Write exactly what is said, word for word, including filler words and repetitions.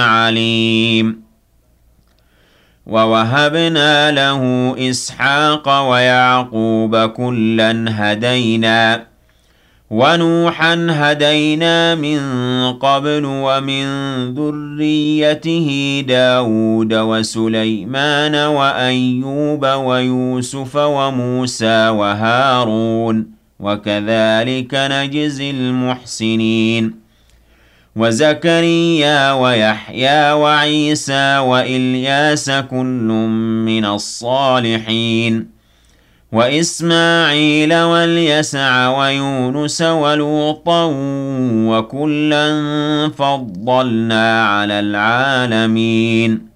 عليم ووهبنا له إسحاق ويعقوب كلا هدينا ونوحا هدينا من قبل ومن ذريته داود وسليمان وأيوب ويوسف وموسى وهارون وكذلك نجزي المحسنين وزكريا ويحيى وعيسى وإلياس كل من الصالحين وإسماعيل واليسع ويونس ولوطا وكلا فضلنا على العالمين